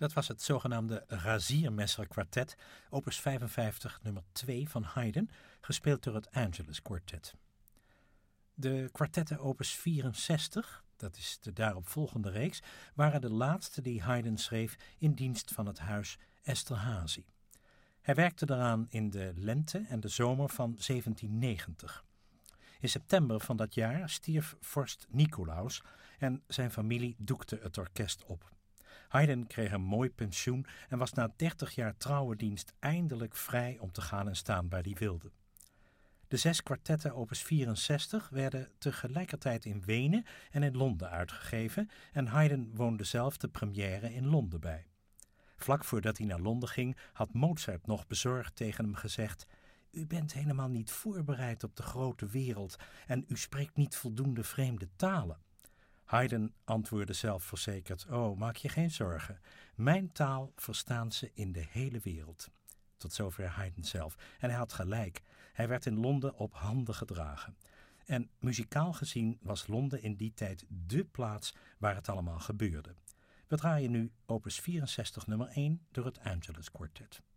Dat was het zogenaamde Raziermesser Quartet, opus 55 nummer 2 van Haydn, gespeeld door het Angelus Quartet. De kwartetten opus 64, dat is de daaropvolgende reeks, waren de laatste die Haydn schreef in dienst van het huis Esterházy. Hij werkte daaraan in de lente en de zomer van 1790. In september van dat jaar stierf vorst Nicolaus en zijn familie doekte het orkest op. Haydn kreeg een mooi pensioen en was na 30 jaar trouwe dienst eindelijk vrij om te gaan en staan waar hij wilde. De 6 kwartetten opus 64 werden tegelijkertijd in Wenen en in Londen uitgegeven en Haydn woonde zelf de première in Londen bij. Vlak voordat hij naar Londen ging had Mozart nog bezorgd tegen hem gezegd: "U bent helemaal niet voorbereid op de grote wereld en u spreekt niet voldoende vreemde talen." Haydn antwoordde zelfverzekerd: "Oh, maak je geen zorgen. Mijn taal verstaan ze in de hele wereld." Tot zover Haydn zelf. En hij had gelijk. Hij werd in Londen op handen gedragen. En muzikaal gezien was Londen in die tijd dé plaats waar het allemaal gebeurde. We draaien nu opus 64 nummer 1 door het Angelus Quartet.